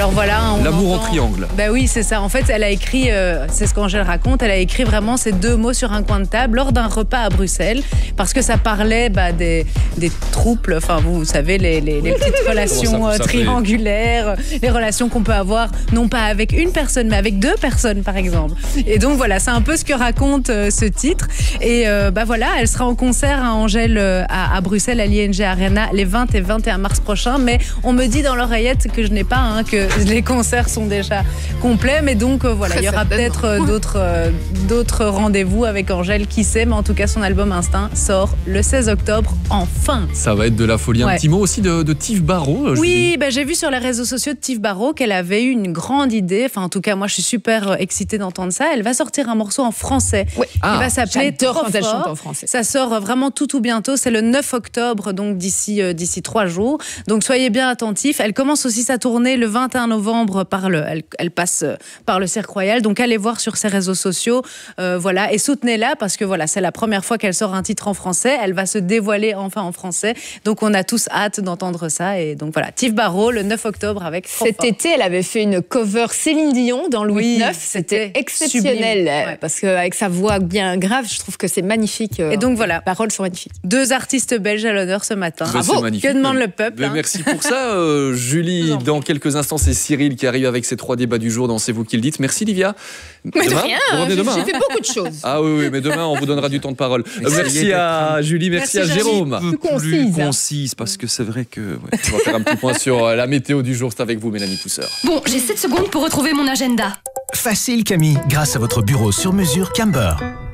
Alors voilà. L'amour en triangle. Bah oui, c'est ça. En fait, elle a écrit, c'est ce qu'Angèle raconte, elle a écrit vraiment ces 2 mots sur un coin de table lors d'un repas à Bruxelles, parce que ça parlait des trouples, enfin vous savez, les petites relations triangulaires, les relations qu'on peut avoir, non pas avec une personne, mais avec 2 personnes par exemple. Et donc voilà, c'est un peu ce que raconte ce titre. Et voilà, elle sera en concert à Angèle à Bruxelles, à l'ING Arena, les 20 et 21 mars prochains. Mais on me dit dans l'oreillette que je n'ai pas, que les concerts sont déjà complets. Mais donc voilà, il y aura peut-être d'autres rendez-vous avec Angèle, qui sait. Mais en tout cas, son album Instinct sort le 16 octobre, enfin. Ça va être de la folie. Un petit mot aussi de Tive Barrault. Oui, j'ai vu sur les réseaux sociaux de Tive Barrault qu'elle avait eu une grande idée. Enfin, en tout cas, moi, je suis super excitée d'entendre ça. Elle va sortir un morceau en français. Oui. Il va s'appeler J'adore Trop quand elle fort. chante en français. Ça sort vraiment tout bientôt. C'est le 9 octobre, donc d'ici 3 jours. Donc, soyez bien attentifs. Elle commence aussi sa tournée le 21 novembre elle passe par le Cirque Royal. Donc, allez voir sur ses réseaux sociaux. Voilà. Et soutenez-la parce que voilà, c'est la première fois qu'elle sort un titre en français. Elle va se dévoiler enfin en français. Donc, on a tous hâte d'entendre ça. Et donc, voilà. Tive Barrault, le 9 octobre avec Trop Cet fort. été, elle avait fait une cover Céline Dion dans Louis IX. C'était exceptionnel. Ouais. Parce qu'avec sa voix bien grave, je trouve que c'est magnifique. Et donc, voilà. Les paroles sont magnifiques. 2 artistes belges à l'honneur ce matin. Bravo. Que demande le peuple, Merci pour ça, Julie. Dans quelques instants, c'est Cyril qui arrive avec ses 3 débats du jour dans C'est vous qui le dites. Merci, Livia. Mais de rien, j'ai fait beaucoup de choses. Ah oui, mais demain, on vous donnera du temps de parole. Merci à Julie, merci à Jérôme. Plus concise, parce que c'est vrai que... On va faire un petit point sur la météo du jour. C'est avec vous, Mélanie Pousseur. Bon, j'ai 7 secondes pour retrouver mon agenda. Facile, Camille, grâce à votre bureau sur mesure Camber.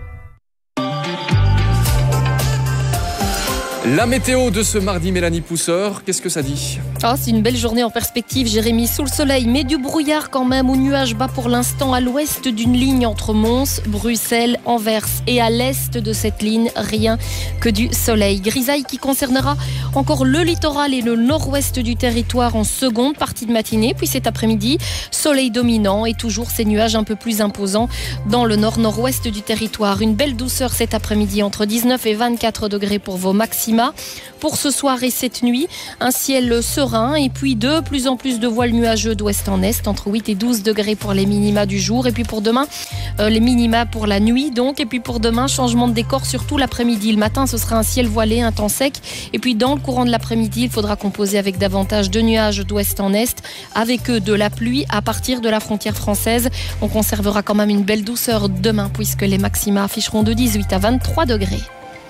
La météo de ce mardi, Mélanie Pousseur, qu'est-ce que ça dit ? C'est une belle journée en perspective, Jérémy, sous le soleil, mais du brouillard quand même, au nuage bas pour l'instant à l'ouest d'une ligne entre Mons, Bruxelles, Anvers, et à l'est de cette ligne, rien que du soleil. Grisaille qui concernera encore le littoral et le nord-ouest du territoire en seconde partie de matinée, puis cet après-midi, soleil dominant et toujours ces nuages un peu plus imposants dans le nord-nord-ouest du territoire. Une belle douceur cet après-midi, entre 19 et 24 degrés pour vos maxima. Pour ce soir et cette nuit, un ciel serein et puis de plus en plus de voiles nuageux d'ouest en est, entre 8 et 12 degrés pour les minima du jour. Et puis pour demain, les minima pour la nuit donc. Et puis pour demain, changement de décor surtout l'après-midi. Le matin, ce sera un ciel voilé, un temps sec. Et puis dans le courant de l'après-midi, il faudra composer avec davantage de nuages d'ouest en est, avec de la pluie à partir de la frontière française. On conservera quand même une belle douceur demain puisque les maxima afficheront de 18 à 23 degrés.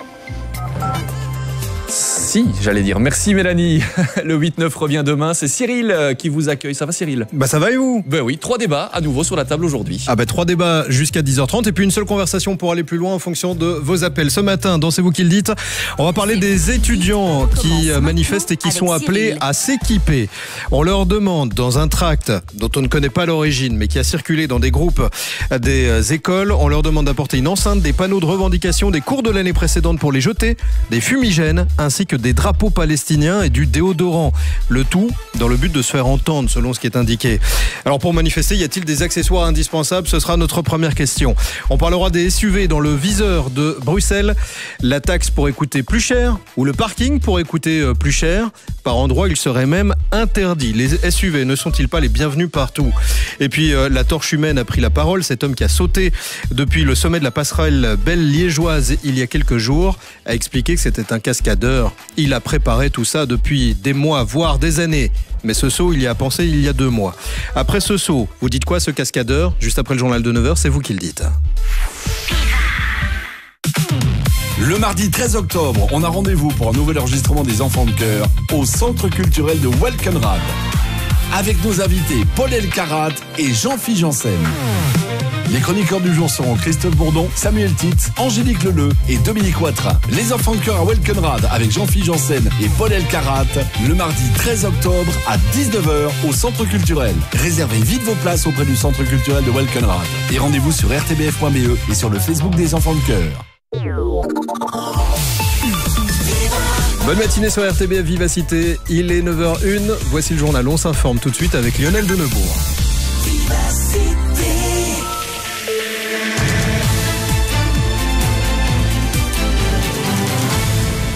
Si, j'allais dire. Merci Mélanie. Le 8-9 revient demain. C'est Cyril qui vous accueille. Ça va Cyril ? Ça va et vous ? Oui, 3 débats à nouveau sur la table aujourd'hui. 3 débats jusqu'à 10h30 et puis une seule conversation pour aller plus loin en fonction de vos appels. Ce matin, dans C'est vous qui le dites, on va parler des étudiants qui manifestent et qui sont appelés à s'équiper. On leur demande dans un tract dont on ne connaît pas l'origine mais qui a circulé dans des groupes des écoles, on leur demande d'apporter une enceinte, des panneaux de revendication des cours de l'année précédente pour les jeter, des fumigènes ainsi que des drapeaux palestiniens et du déodorant. Le tout dans le but de se faire entendre selon ce qui est indiqué. Alors pour manifester, y a-t-il des accessoires indispensables ? Ce sera notre première question. On parlera des SUV dans le viseur de Bruxelles. La taxe pourrait coûter plus cher ou le parking pourrait coûter plus cher. Par endroits, il serait même interdit. Les SUV ne sont-ils pas les bienvenus partout ? Et puis la torche humaine a pris la parole. Cet homme qui a sauté depuis le sommet de la passerelle belle liégeoise il y a quelques jours a expliqué que c'était un cascadeur. Il a préparé tout ça depuis des mois, voire des années. Mais ce saut, il y a pensé il y a 2 mois. Après ce saut, vous dites quoi ce cascadeur ? Juste après le journal de 9h, c'est vous qui le dites. Le mardi 13 octobre, on a rendez-vous pour un nouvel enregistrement des Enfants de Cœur au Centre culturel de Welkenrad. Avec nos invités Paul Elkarat et Jean-Philippe Janssen. Les chroniqueurs du jour seront Christophe Bourdon, Samuel Titz, Angélique Leleu et Dominique Watrin. Les Enfants de Cœur à Welkenrad avec Jean-Philippe Janssen et Paul Elkarat le mardi 13 octobre à 19h au Centre culturel. Réservez vite vos places auprès du Centre culturel de Welkenrad. Et rendez-vous sur rtbf.be et sur le Facebook des Enfants de Cœur. Bonne matinée sur RTBF Vivacité, il est 9h01, voici le journal, on s'informe tout de suite avec Lionel Denebourg.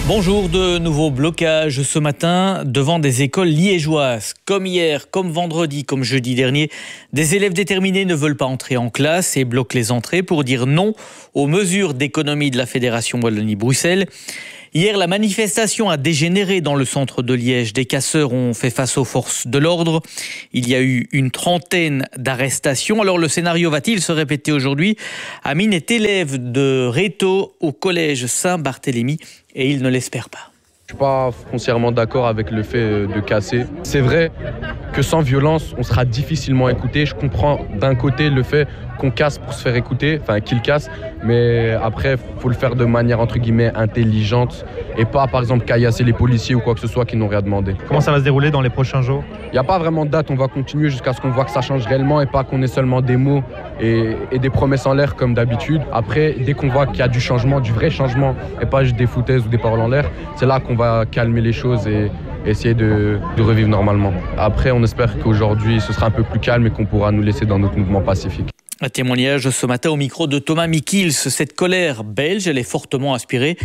Bonjour, de nouveaux blocages ce matin devant des écoles liégeoises. Comme hier, comme vendredi, comme jeudi dernier, des élèves déterminés ne veulent pas entrer en classe et bloquent les entrées pour dire non aux mesures d'économie de la Fédération Wallonie-Bruxelles. Hier, la manifestation a dégénéré dans le centre de Liège. Des casseurs ont fait face aux forces de l'ordre. Il y a eu une trentaine d'arrestations. Alors le scénario va-t-il se répéter aujourd'hui ? Amine est élève de Réto au collège Saint-Barthélemy et il ne l'espère pas. Je ne suis pas foncièrement d'accord avec le fait de casser. C'est vrai que sans violence, on sera difficilement écouté. Je comprends d'un côté le fait qu'on casse pour se faire écouter, enfin qu'il casse, mais après, il faut le faire de manière entre guillemets intelligente et pas par exemple caillasser les policiers ou quoi que ce soit qui n'ont rien demandé. Comment ça va se dérouler dans les prochains jours ? Il n'y a pas vraiment de date, on va continuer jusqu'à ce qu'on voit que ça change réellement et pas qu'on ait seulement des mots et des promesses en l'air comme d'habitude. Après, dès qu'on voit qu'il y a du changement, du vrai changement et pas juste des foutaises ou des paroles en l'air, c'est là qu'on va calmer les choses et essayer de revivre normalement. Après, on espère qu'aujourd'hui, ce sera un peu plus calme et qu'on pourra nous laisser dans notre mouvement pacifique. Un témoignage ce matin au micro de Thomas Mikils. Cette colère belge, elle est fortement inspirée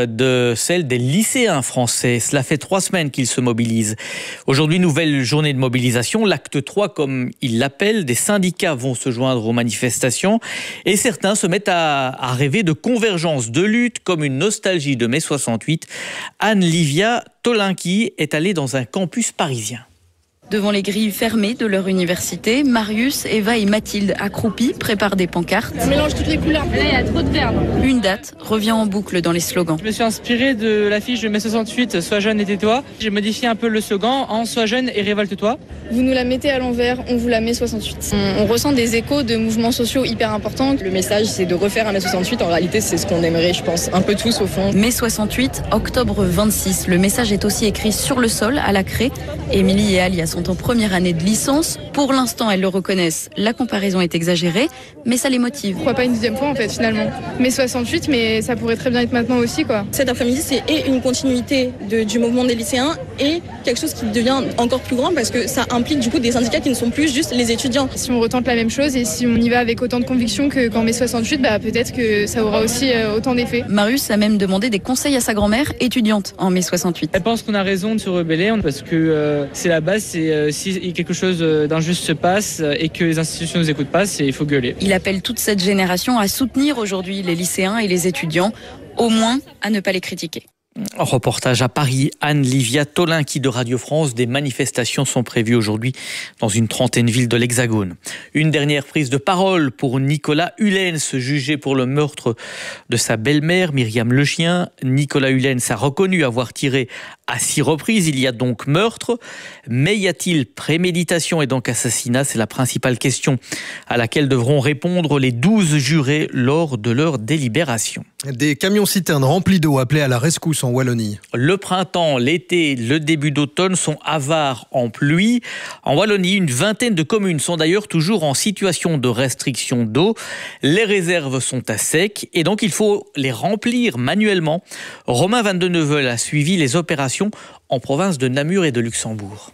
de celle des lycéens français. Cela fait 3 semaines qu'ils se mobilisent. Aujourd'hui, nouvelle journée de mobilisation. L'acte 3, comme ils l'appellent, des syndicats vont se joindre aux manifestations. Et certains se mettent à rêver de convergence, de lutte, comme une nostalgie de mai 68. Anne-Livia Tolinki est allée dans un campus parisien. Devant les grilles fermées de leur université, Marius, Eva et Mathilde, accroupis, préparent des pancartes. On mélange toutes les couleurs, là il y a trop de verbe. Une date revient en boucle dans les slogans. Je me suis inspiré de l'affiche de mai 68, Sois jeune et tais-toi. J'ai modifié un peu le slogan en Sois jeune et révolte-toi. Vous nous la mettez à l'envers, on vous la met 68. On ressent des échos de mouvements sociaux hyper importants. Le message, c'est de refaire un mai 68. En réalité, c'est ce qu'on aimerait, je pense, un peu tous au fond. Mai 68, octobre 26. Le message est aussi écrit sur le sol, à la craie. Émilie et Alia sont en première année de licence. Pour l'instant, elles le reconnaissent. La comparaison est exagérée, mais ça les motive. Pourquoi pas une deuxième fois, en fait, finalement. Mai 68, mais ça pourrait très bien être maintenant aussi, quoi. Cet après-midi, c'est et une continuité du mouvement des lycéens et quelque chose qui devient encore plus grand parce que ça implique du coup des syndicats qui ne sont plus juste les étudiants. Si on retente la même chose et si on y va avec autant de conviction qu'en mai 68, peut-être que ça aura aussi autant d'effet. Marius a même demandé des conseils à sa grand-mère, étudiante en mai 68. Elle pense qu'on a raison de se rebeller parce que c'est la base, c'est si quelque chose d'injuste se passe et que les institutions ne nous écoutent pas, il faut gueuler. Il appelle toute cette génération à soutenir aujourd'hui les lycéens et les étudiants, au moins à ne pas les critiquer. Reportage à Paris, Anne-Livia Tolinki de Radio France. Des manifestations sont prévues aujourd'hui dans une trentaine de villes de l'Hexagone. Une dernière prise de parole pour Nicolas Hulens, jugé pour le meurtre de sa belle-mère, Myriam Lechien. Nicolas Hulens a reconnu avoir tiré à 6 reprises. Il y a donc meurtre. Mais y a-t-il préméditation et donc assassinat ? C'est la principale question à laquelle devront répondre les 12 jurés lors de leur délibération. Des camions-citernes remplis d'eau appelés à la rescousse en Wallonie. Le printemps, l'été, le début d'automne sont avares en pluie. En Wallonie, une vingtaine de communes sont d'ailleurs toujours en situation de restriction d'eau. Les réserves sont à sec et donc il faut les remplir manuellement. Romain Van de Neuvel a suivi les opérations en province de Namur et de Luxembourg.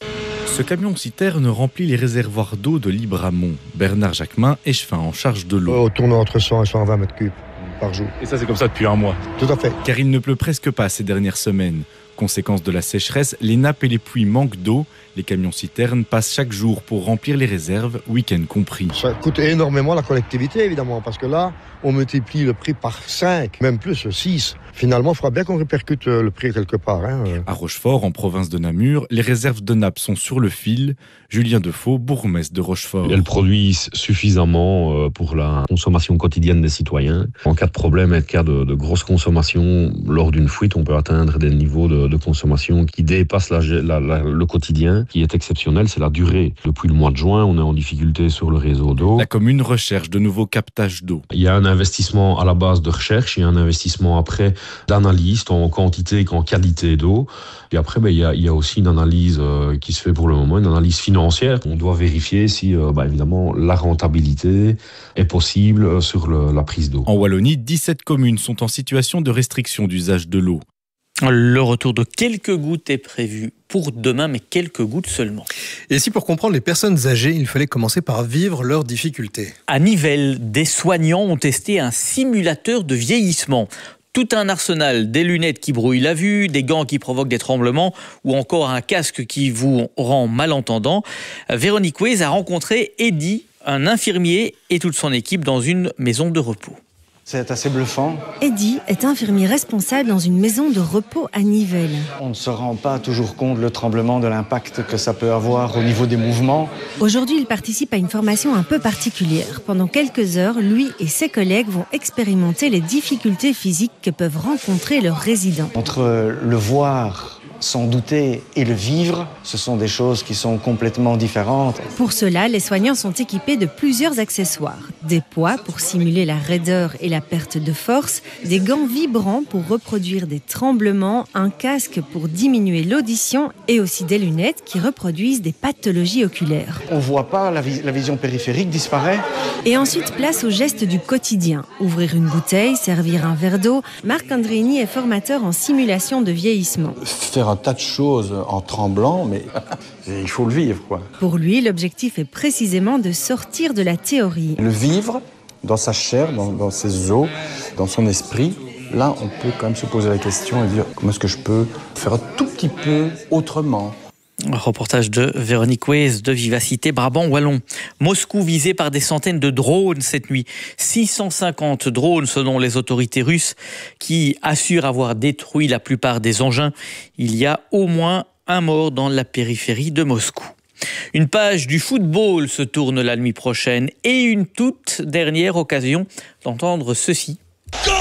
Ce camion-citerne remplit les réservoirs d'eau de Libramont. Bernard Jacquemin, échevin en charge de l'eau. Tourne entre 100 et 120 mètres cubes par jour. Et ça, c'est comme ça depuis un mois. Tout à fait. Car il ne pleut presque pas ces dernières semaines. Conséquence de la sécheresse, les nappes et les puits manquent d'eau. Les camions-citernes passent chaque jour pour remplir les réserves, week-end compris. Ça coûte énormément la collectivité, évidemment, parce que là, on multiplie le prix par 5, même plus, 6. Finalement, il faudra bien qu'on répercute le prix quelque part. À Rochefort, en province de Namur, les réserves de nappes sont sur le fil. Julien Defoe, bourgmestre de Rochefort. Elles produisent suffisamment pour la consommation quotidienne des citoyens. En cas de problème et de cas de grosse consommation, lors d'une fuite, on peut atteindre des niveaux de consommation qui dépassent le quotidien. Qui est exceptionnel, c'est la durée. Depuis le mois de juin, on est en difficulté sur le réseau d'eau. La commune recherche de nouveaux captages d'eau. Il y a un investissement à la base de recherche, il y a un investissement après d'analyse, tant en quantité qu'en qualité d'eau. Et après, il y a aussi une analyse qui se fait pour le moment, une analyse financière. On doit vérifier si, évidemment, la rentabilité est possible sur la prise d'eau. En Wallonie, 17 communes sont en situation de restriction d'usage de l'eau. Le retour de quelques gouttes est prévu pour demain, mais quelques gouttes seulement. Et si pour comprendre les personnes âgées, il fallait commencer par vivre leurs difficultés ? À Nivelles, des soignants ont testé un simulateur de vieillissement. Tout un arsenal, des lunettes qui brouillent la vue, des gants qui provoquent des tremblements ou encore un casque qui vous rend malentendant. Véronique Weisz a rencontré Eddy, un infirmier et toute son équipe dans une maison de repos. C'est assez bluffant. Eddy est infirmier responsable dans une maison de repos à Nivelles. On ne se rend pas toujours compte le tremblement, de l'impact que ça peut avoir au niveau des mouvements. Aujourd'hui, il participe à une formation un peu particulière. Pendant quelques heures, lui et ses collègues vont expérimenter les difficultés physiques que peuvent rencontrer leurs résidents. Entre le voir, s'en douter et le vivre, ce sont des choses qui sont complètement différentes. Pour cela, les soignants sont équipés de plusieurs accessoires. Des poids pour simuler la raideur et la perte de force, des gants vibrants pour reproduire des tremblements, un casque pour diminuer l'audition et aussi des lunettes qui reproduisent des pathologies oculaires. On ne voit pas, la vision périphérique disparaît. Et ensuite, place aux gestes du quotidien. Ouvrir une bouteille, servir un verre d'eau. Marc Andrini est formateur en simulation de vieillissement. Faire un tas de choses en tremblant, mais il faut le vivre, quoi. Pour lui, l'objectif est précisément de sortir de la théorie. Le vivre dans sa chair, dans ses os, dans son esprit, là, on peut quand même se poser la question et dire comment est-ce que je peux faire un tout petit peu autrement. Reportage de Véronique Weisz de Vivacité Brabant Wallon. Moscou visé par des centaines de drones cette nuit. 650 drones selon les autorités russes qui assurent avoir détruit la plupart des engins. Il y a au moins un mort dans la périphérie de Moscou. Une page du football se tourne la nuit prochaine et une toute dernière occasion d'entendre ceci. Goal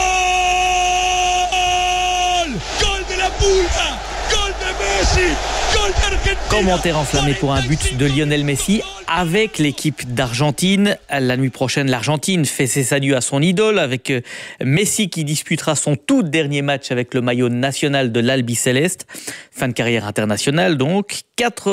de la Pulga, goal de Messi. Commentaire enflammé pour un but de Lionel Messi avec l'équipe d'Argentine. La nuit prochaine, l'Argentine fait ses adieux à son idole avec Messi qui disputera son tout dernier match avec le maillot national de l'Albiceleste. Fin de carrière internationale donc.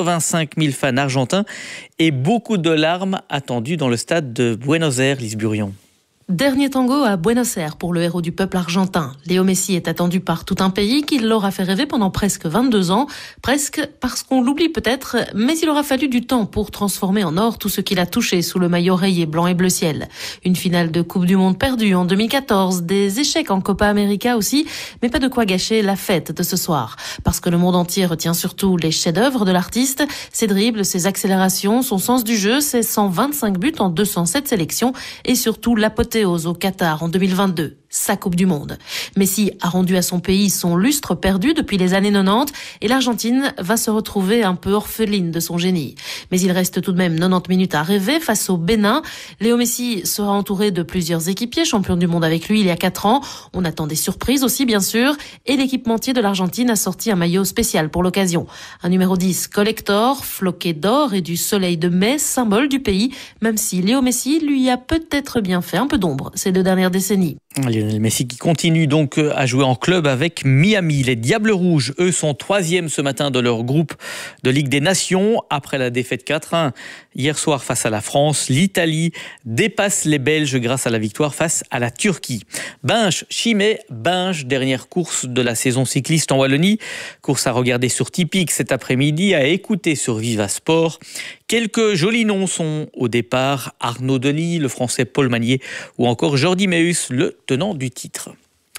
85 000 fans argentins et beaucoup de larmes attendues dans le stade de Buenos Aires, Lise Burion. Dernier tango à Buenos Aires pour le héros du peuple argentin. Léo Messi est attendu par tout un pays qui l'aura fait rêver pendant presque 22 ans. Presque parce qu'on l'oublie peut-être, mais il aura fallu du temps pour transformer en or tout ce qu'il a touché sous le maillot rayé blanc et bleu ciel. Une finale de Coupe du Monde perdue en 2014, des échecs en Copa América aussi, mais pas de quoi gâcher la fête de ce soir. Parce que le monde entier retient surtout les chefs-d'œuvre de l'artiste, ses dribbles, ses accélérations, son sens du jeu, ses 125 buts en 207 sélections et surtout l'apothéose au Qatar en 2022. Sa Coupe du Monde. Messi a rendu à son pays son lustre perdu depuis les années 90 et l'Argentine va se retrouver un peu orpheline de son génie. Mais il reste tout de même 90 minutes à rêver face au Bénin. Léo Messi sera entouré de plusieurs équipiers, champions du monde avec lui il y a 4 ans. On attend des surprises aussi bien sûr et l'équipementier de l'Argentine a sorti un maillot spécial pour l'occasion. Un numéro 10 collector, floqué d'or et du soleil de mai, symbole du pays, même si Léo Messi lui a peut-être bien fait un peu d'ombre ces 2 dernières décennies. Lionel Messi qui continue donc à jouer en club avec Miami. Les Diables Rouges, eux, sont 3e ce matin de leur groupe de Ligue des Nations. Après la défaite 4-1 hier soir face à la France, l'Italie dépasse les Belges grâce à la victoire face à la Turquie. Binge-Chimay, Binge, dernière course de la saison cycliste en Wallonie. Course à regarder sur Tipeee cet après-midi, à écouter sur Viva Sport. Quelques jolis noms sont au départ Arnaud Delis, le français Paul Magnier ou encore Jordi Meus, le tenant du titre.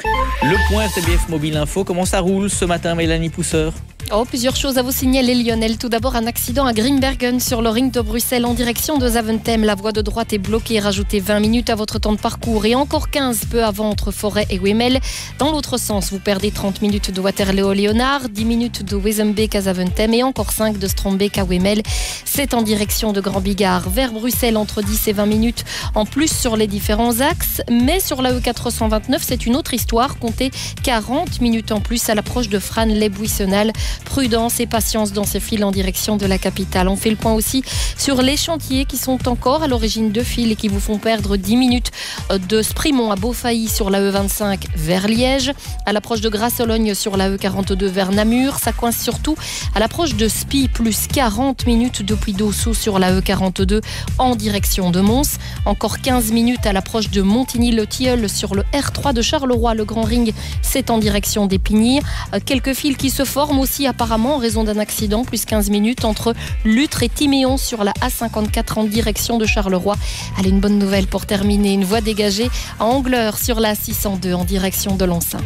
Le point TBF Mobile Info, comment ça roule ce matin, Mélanie Pousseur? Plusieurs choses à vous signaler, Lionel. Tout d'abord, un accident à Grimbergen sur le ring de Bruxelles en direction de Zaventem. La voie de droite est bloquée. Rajoutez 20 minutes à votre temps de parcours et encore 15 peu avant entre Forêt et Wemel. Dans l'autre sens, vous perdez 30 minutes de Waterloo-Léonard, 10 minutes de Wezenbeek à Zaventem et encore 5 de Strombeek à Wemel. C'est en direction de Grand Bigard vers Bruxelles entre 10 et 20 minutes en plus sur les différents axes. Mais sur la E429, c'est une autre histoire. Comptez 40 minutes en plus à l'approche de Frasnes-les-Buissonnales. Prudence et patience dans ces files en direction de la capitale. On fait le point aussi sur les chantiers qui sont encore à l'origine de files et qui vous font perdre 10 minutes de Sprimont à Beaufailly sur la E25 vers Liège. À l'approche de Grasse-Ologne sur la E42 vers Namur. Ça coince surtout à l'approche de Spie, plus 40 minutes depuis Dossou sur la E42 en direction de Mons. Encore 15 minutes à l'approche de Montigny-le-Tilleul sur le R3 de Charleroi. Le Grand Ring, c'est en direction d'Épinay. Quelques files qui se forment aussi aussi apparemment en raison d'un accident, plus 15 minutes entre Lutre et Timéon sur la A54 en direction de Charleroi. Allez, une bonne nouvelle pour terminer, une voie dégagée à Angleur sur la 602 en direction de Lançin.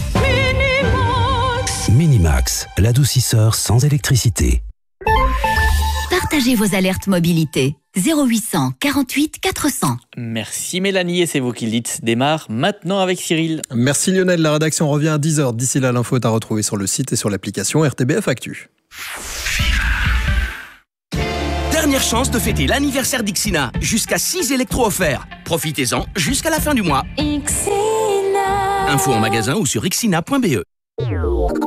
Minimax, l'adoucisseur sans électricité. Partagez vos alertes mobilité. 0800 48 400. Merci Mélanie, et c'est vous qui le dites. Démarre maintenant avec Cyril. Merci Lionel, la rédaction revient à 10h. D'ici là, l'info est à retrouver sur le site et sur l'application RTBF Actu. Dernière chance de fêter l'anniversaire d'Ixina. Jusqu'à 6 électros offerts. Profitez-en jusqu'à la fin du mois. Info en magasin ou sur ixina.be.